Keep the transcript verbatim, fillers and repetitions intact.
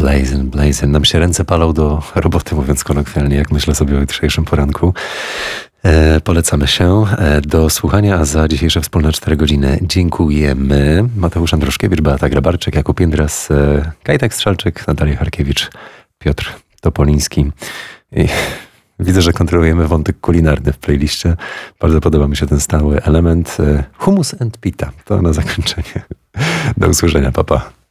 Blazin', blazin'. Nam się ręce palą do roboty, mówiąc kolokwialnie, jak myślę sobie o jutrzejszym poranku. E, polecamy się e, do słuchania, a za dzisiejsze wspólne cztery godziny dziękujemy. Mateusz Andruszkiewicz, Beata Grabarczyk, Jakub Jędras, e, Kajtek Strzelczyk, Natalia Harkiewicz, Piotr Topoliński. I widzę, że kontrolujemy wątek kulinarny w playliście. Bardzo podoba mi się ten stały element. E, hummus and pita. To na zakończenie. Do usłyszenia, papa.